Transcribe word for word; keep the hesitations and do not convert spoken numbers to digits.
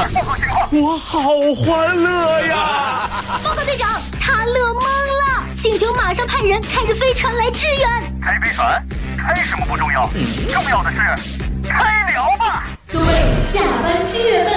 报告情况。 我好欢乐呀！ 报告队长，他乐懵了，请求马上派人开着飞船来支援。 开飞船？开什么不重要，重要的是开聊吧。 各位，下班七月份。